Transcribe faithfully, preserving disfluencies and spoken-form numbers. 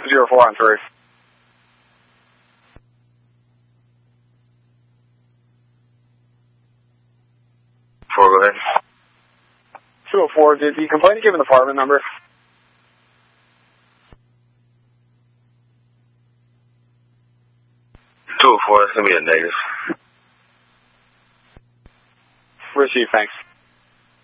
Zero four on three. Four, go ahead. two oh four, did the complainant give an apartment number? two oh four, that's going to be a negative. Receive, thanks.